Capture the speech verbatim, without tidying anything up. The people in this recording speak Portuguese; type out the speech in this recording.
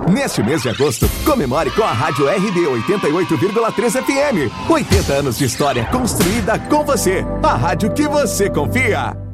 Neste mês de agosto, comemore com a Rádio R D oitenta e oito vírgula três F M. oitenta anos de história construída com você. A rádio que você confia.